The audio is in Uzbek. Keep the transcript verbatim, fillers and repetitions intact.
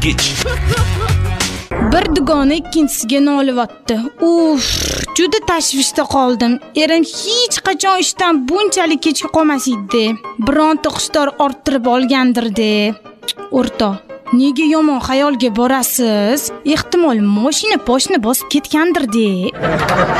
kech. Bir dugona ikkinchisiga nolivyapti. Uf, juda tashvishda qoldim. Erim hech qachon ishdan bunchalik kechga qolmas edi. Bironta xushtor orttirib olgandir-de. O'rtoq, nega yomon xayolga borasiz? Ehtimol mashina boshini bosib ketgandir-de.